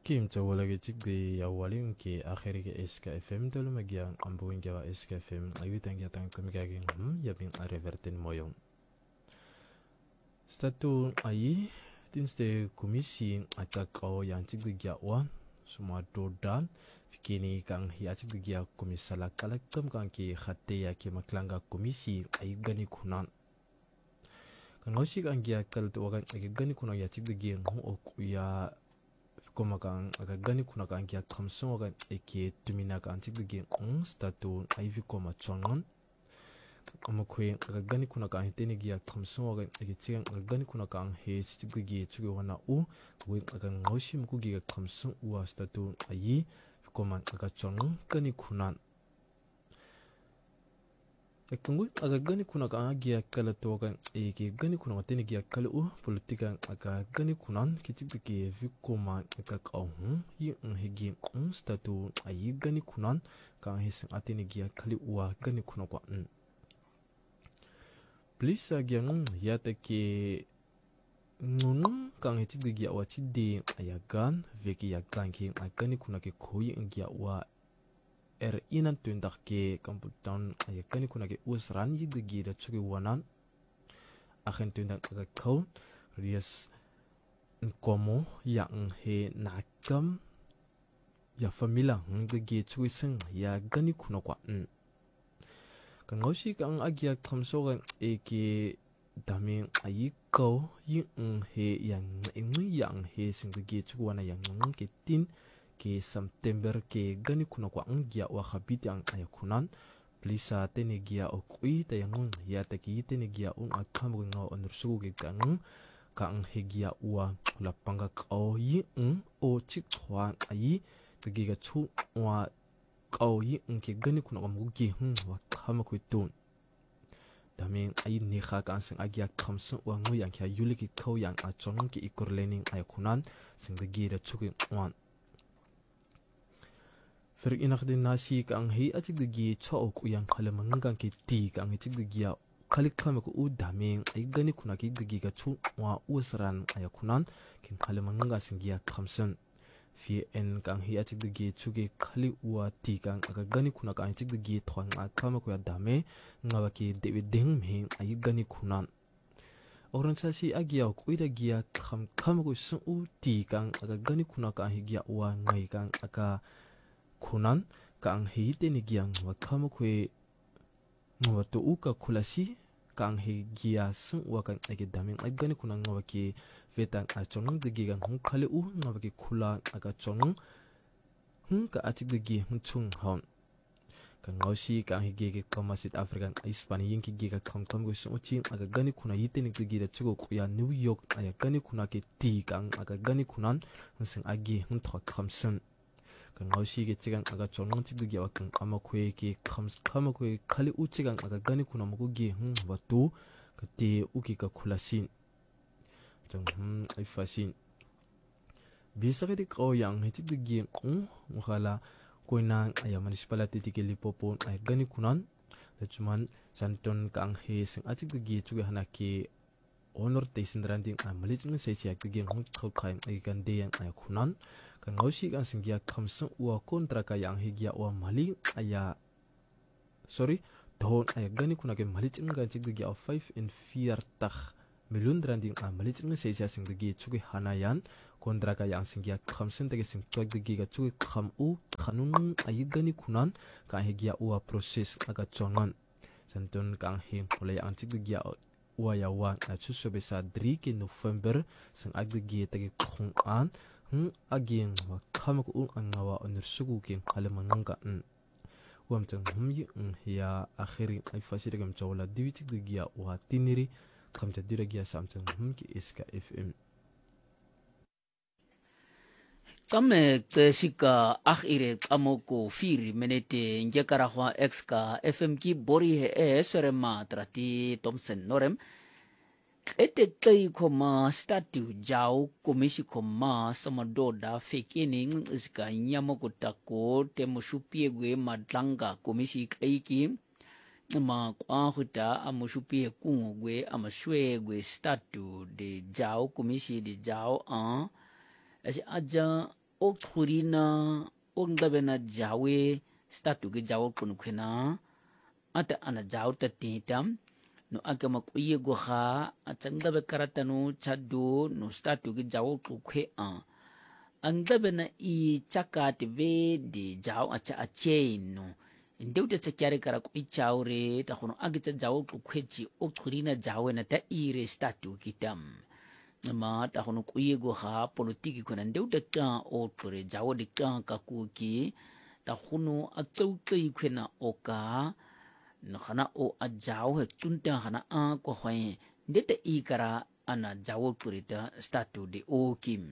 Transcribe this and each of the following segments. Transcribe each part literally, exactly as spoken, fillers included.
Kim tawala ke cikdi ya walim ke akhiri ke S K F M tolu magian ambuin jawa S K F M ayutan ya tang kemigagin hmm ya bin arevertin moyong. Statu ayi tinste komisi acak o yang cikdi ya wan semua dodan fikini kang hi acik ya komisala kalakam kang ki khate ya ki maklanga komisi ayi gani kunan. Kan ngausi kang ya kal tu wakan ayi gani kunan ya cikdi ya ngong ya Koma kang aga gani kuna kang kia kamsong aga eke tumina kang cikdegi on statu aivi koma chongon ama kwe aga gani kuna kang hiteni gia kamsong aga eke chigang aga gani kuna kang he cikdegi chuge wana u we aga ngaushi muku gia kamsong uwa statu ayi koma aga chongon gani kunan Ekangui aga gani kuna kang gia kala to aga eke gani kuna wateni gia kala u politika aga gani kunan kicikdegi vikoma aga kahun yi ngehegi on statu ayi gani kunan kang hesing ateni gia kali uwa gani kuna kwa n Please aga ng yata ke ngunung kang hecikdegi awa chide ayagan veki yagan ki agani kuna ke koi ngia uwa er inan tuendak ke kamputan ay kani kuna ke usran yi degi da chuge wanan akan tuendak aga kau rias nkomo yang he nakam ya famila ng degi chuge sing ya gani kuna kwa n kan ngausi kang agya kamsogan eke dami ayi kau yi ng he yang ngui yang he sing degi chuge wana yang ng ke tin ke September ke gani kuna kwa ngia wa khabiti ang ayakunan plisa tene gia o kui ta yang ya ta ki tene gia un akam nga onursugu ke kang ka ang hegia wa la panga ko yi un o chik khwa ayi ta gi ga chu wa ko yi un ke gani kuna mu gi hm wa khama ku tun damin ayi ni kha ka sing agya khamsu wa ngu yang kya yuli ki ko yang a chong ki ikur learning ayakunan sing da gi da chu ki wan Fer inak din nasi ka ang hi acik degi chook uyang kalamangang ki ti ka ang acik degi ya kalik kame ko u daming ay gani kuna ki degi ka chu wa usran ay kunan kin kalamangang singya kamsen fi en ka ang hi acik degi chuge kali uwa ti ka ang aga gani kuna ka ang acik degi thoang a kame ko ya dame ngawa ki dewe deng me ay gani kunan Organisasi agia ko ida gia kam kame ko sun u ti ka ang aga gani kuna ka ang hi gia uwa ngai ka ang aga kunan ka ang hite ni giang wa kama kwe ngawa to uka kulasi ka ang he gia sung wa kan age daming ay gani kunan ngawa ki vetang a chonong de giga hong kale u ngawa ki kula aga chonong hung ka atik de gi hung chung hon ka ngausi ka ang he gi kamasit african hispani yin ki giga kam kam go sung chi aga gani kuna yite ni de gi da chugo ku ya New York aya gani kuna ke ti ka ang aga gani kunan sing agi hung thwa khamsun kan ngausi ke chigang aga chonong chigdi wa kan ama khwe ke khams khama khwe khali u chigang aga gani kuna mo gi hm watu ka te u ki ka khulasin jang hm ai fasin bisage de ko yang he chigdi gi hm ngala koina aya municipality ti ke lipopo ay gani kunan lechuman santon kang he sing a chigdi gi chuge hana ke honor te sindranding a malijing se siak de gi hm thau khaim ay kan de yang ay kunan kan ngausi kan singgia kamsung uwa kontra ka yang higia uwa mali aya sorry don aya gani kuna ke mali cing kan cing dia five and four tag million randing a mali cing se sia sing de chuge hanayan kontra ka yang singgia kamsung te sing tuak de ga chuge kham u khanun ayi gani kunan ka higia uwa process aga chongan santon kang him pole ang cing dia uwa ya wa a chu so besa three ke November sing ag de te khong an Hmm aging wa kama ko ang ngawa onursugu kin kalamananga n wam tang hum ng ya akhiri ay fasida gam chawla diwitik de gia wa tiniri kam ta dira gia samtang hum ki iska F M Tame te sika akhire amoko firi menete njekara kwa exka F M ki bori he e sore ma trati Thompson norem Ete kai koma statu jau komisi koma sama doda fekening iska nyamo kutako temusupie gue madlanga komisi kaiki ma kwa huta amusupie kungo gue amaswe gue statu de jau komisi de jau a esi aja o tkhurina o ngabena jawe statu ke jawo kun khina ata ana jaw ta titam no aka makuye go kha achangda be karatanu chadu no statu ke jawo ku khwe a angda na i chakati ve di jaw acha achein no ndeuta chakyare kara ku ichaure ta khono agita jawo ku khwechi o tkhurina jawe na ta ire statu kitam nama ta khono kuye go kha politiki khona ndeuta ka o tore jawo de ka ka ku ki ta khono a tsautsai khwena o ka no khana o a jaw he tunta khana a ko khwe ndete i kara ana jaw purita statu de o kim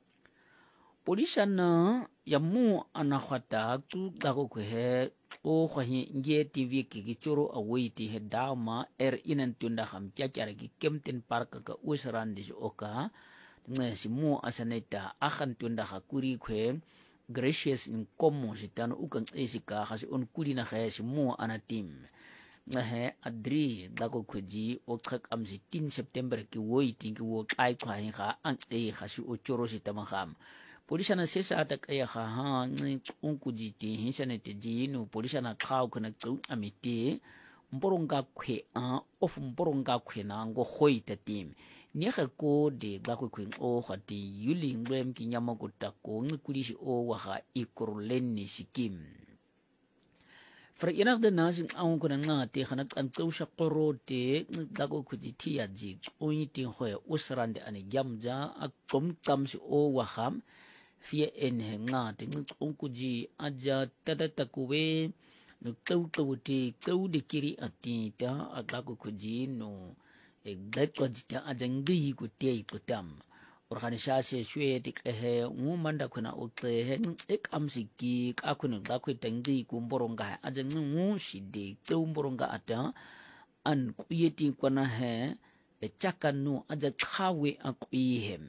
polishana yamu ana khata tu da ko he o khwe nge tv ki ki choro a waiti he dama er inan tunda kham kya kya ki kemten park ka usran dis oka nge simu asaneta akhan tunda khakuri khwe gracious in komo sitan ukang esika khasi on kulina khe simu ana team ngahe adri dako khoji o thak am si tin september ki woi tin ki wo kai khai kha an e khasi o choro si tamakham polishana sesa atak ya kha ha on kuji ti hisane te ji no polishana khau khana chu amiti mporonga khwe a of mporonga khwe na ngo khoi ta tim ni kha ko de dako khwin o khati yuling lem ki nyama ko ta ko ngkulisi o wa kha ikurlenni sikim fra inak de nasing ang ko nga te khanak an to sha qoro te dago khuji thia ji oi ti hoe usran de ani gyamja a kom kam si o wa kham fie en he nga te ngong kuji aja tata takuwe no to to ti to de kiri ati ta dago khuji no e gat ko ji ta ajang di ku te ku tam organisasi shwe dik he ngumanda khuna o tle he ek amsiki ka khuna ga khwe tangdi ku mboronga ajang ngu shide te mboronga ata an kuyeti kwana he e chakanu aja khawe akuihem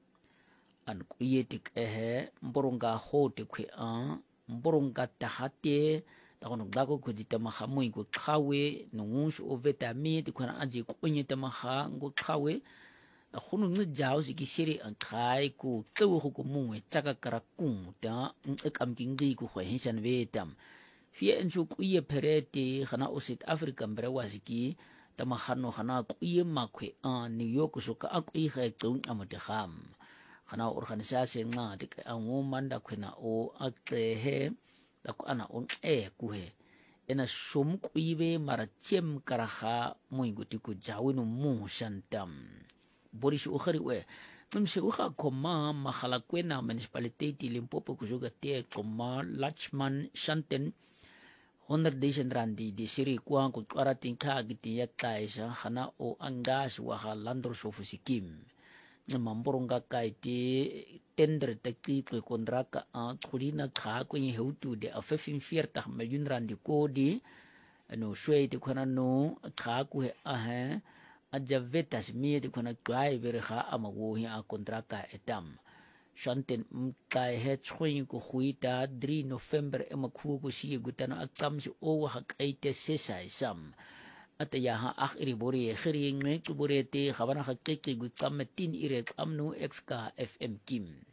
an kuyeti he mboronga hote khwe a mboronga tahate ta kono ga ko khudi tama khamui ku khawe no ngu shu vetami ti khana aji kunye tama kha ngu khawe ta khunu ngi jaw si ki siri an khai ku tu hu ku mu chaka kara ku ta ekam kingi ku khwe hinsan vetam fie en su ku ye pereti khana usit africa mbere wasiki ta ma khano khana ku ye makhwe a new york so ka ku i khe tu amate kham khana organisasi nga dik an wo manda khwena o akte he ta ku ana on e ku he ena sum ku ibe mara chem kara kha mu nguti ku jawinu mu shantam Boris ukhari we mse ukha koma makhala kwena municipality Limpopo kujuga te koma Lachman Shanten honor dation randi di siri kwang ku kwaratin kha giti yataisa khana o angas wa halandro sofusikim namamboronga kaiti tender takti ko kontraka a khulina kha ko heutu de a fifteen forty million randi kodi no shwe de khana no kha ku he a he aja vetas mi de kona driver kha amago hi a kontraka etam shanten mkai he chhuin ko khuita three November emakhu ko si gutana atam si o ha kaite sesai sam ataya ha akhiri bori khiri nge ku borete khabana kha keke gutam tin ire amnu xk fm kim